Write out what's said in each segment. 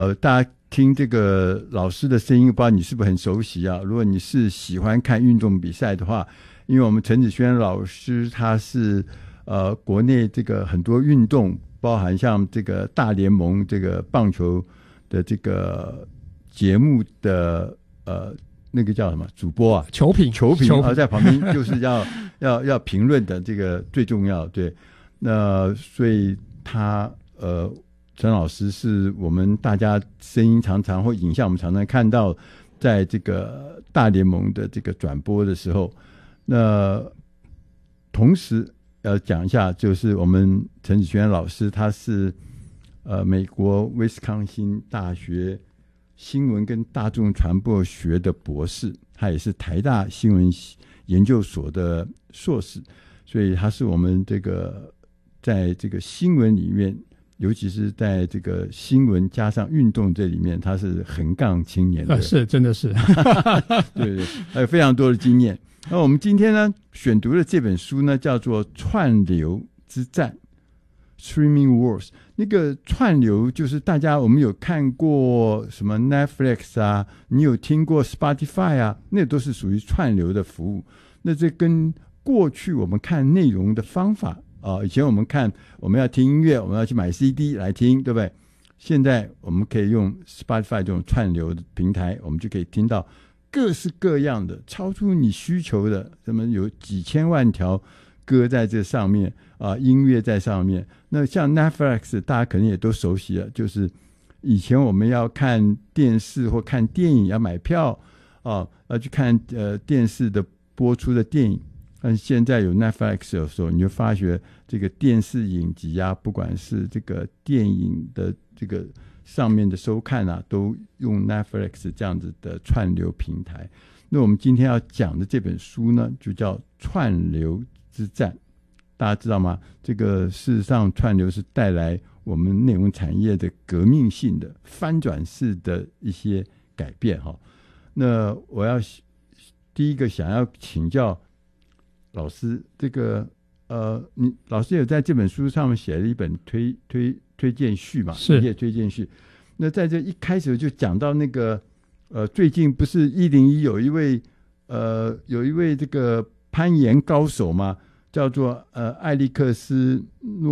大家听这个老师的声音，不知道你是不是很熟悉啊？如果你是喜欢看运动比赛的话，因为我们陈子轩老师他是国内这个很多运动，包含像这个大联盟这个棒球的这个节目的那个叫什么主播啊？球评在旁边就是要评论的，这个最重要。对，那所以他陈老师是我们大家声音常常或影像我们常常看到在这个大联盟的这个转播的时候。那同时要讲一下，就是我们陈子轩老师他是美国威斯康星大学新闻跟大众传播学的博士，他也是台大新闻研究所的硕士，所以他是我们这个在这个新闻里面，尤其是在这个新闻加上运动这里面，他是横杠青年的， 是真的是对对，还有非常多的经验。那我们今天呢选读的这本书呢叫做《串流之战》 Streaming Wars。 那个串流就是大家我们有看过什么 Netflix 啊，你有听过 Spotify 啊，那都是属于串流的服务。那这跟过去我们看内容的方法以前我们看我们要听音乐，我们要去买 CD 来听，对不对？现在我们可以用 Spotify 这种串流的平台，我们就可以听到各式各样的超出你需求的，什么有几千万条歌在这上面音乐在上面。那像 Netflix 大家可能也都熟悉了，就是以前我们要看电视或看电影要买票要去看电视的播出的电影，但现在有 Netflix 的时候，你就发觉这个电视影集啊，不管是这个电影的这个上面的收看啊，都用 Netflix 这样子的串流平台。那我们今天要讲的这本书呢，就叫《串流之战》。大家知道吗？这个事实上串流是带来我们内容产业的革命性的翻转式的一些改变那我要第一个想要请教老师，这个你老师有在这本书上面写了一本推荐序嘛？ 是业推荐序。那在这一开始就讲到那个最近不是101有一位这个攀岩高手嘛，叫做艾利克斯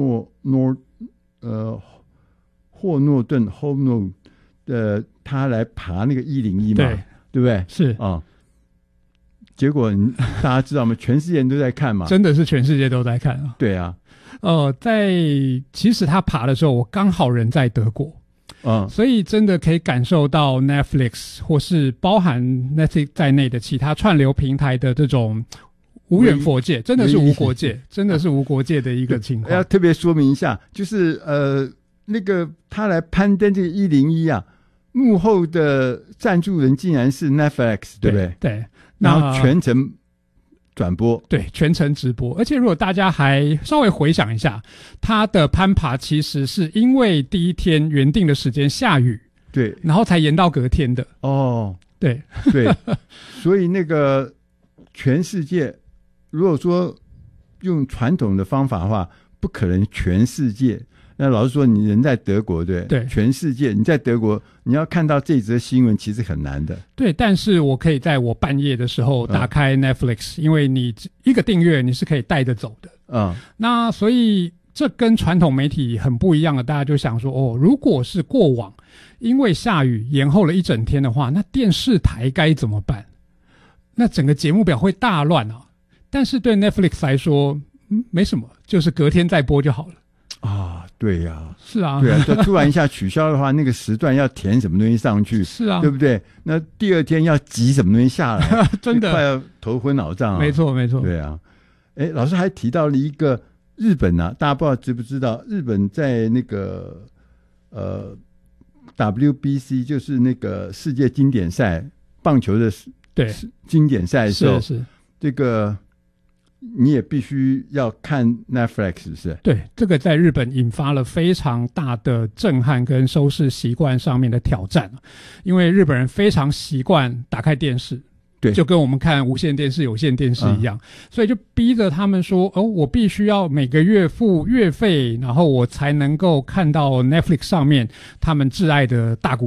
霍诺顿 Hono 他来爬那个101嘛，对不对？ 是结果大家知道吗？全世界人都在看嘛， 真的是全世界都在看啊。 对啊， 其实他爬的时候，我刚好人在德国，所以真的可以感受到 Netflix 或是包含 Netflix 在内的其他串流平台的这种无远弗届，真的是无国界，真的是无国界的一个情况。 要特别说明一下，就是那个他来攀登这个101啊，幕后的赞助人竟然是 Netflix， 对不对？ 对， 然后全程转播， 对，全程直播。而且如果大家还稍微回想一下，他的攀爬其实是因为第一天原定的时间下雨， 对， 然后才延到隔天的。对对，所以那个全世界如果说用传统的方法的话，不可能全世界。那老实说，你人在德国，对，全世界你在德国，你要看到这则新闻其实很难的。 对，但是我可以在我半夜的时候打开 Netflix，因为你一个订阅你是可以带着走的。那所以这跟传统媒体很不一样的，大家就想说，如果是过往因为下雨延后了一整天的话，那电视台该怎么办？那整个节目表会大乱啊。但是对 Netflix 来说，没什么，就是隔天再播就好了。 对呀， 是啊， 对啊，就突然一下取消的话，那个时段要填什么东西上去， 是啊， 对不对？那第二天要挤什么东西下来， 真的快要头昏脑胀没错没错， 对啊。老师还提到了一个日本啊，大家不知道知不知道，日本在那个WBC 就是那个世界经典赛棒球的对经典赛的时候， 是这个你也必须要看 Netflix， 是不是？ 对，这个在日本引发了非常大的震撼跟收视习惯上面的挑战，因为日本人非常习惯打开电视， 对， 就跟我们看无线电视、有线电视一样，所以就逼着他们说，我必须要每个月付月费，然后我才能够看到 Netflix 上面他们挚爱的大股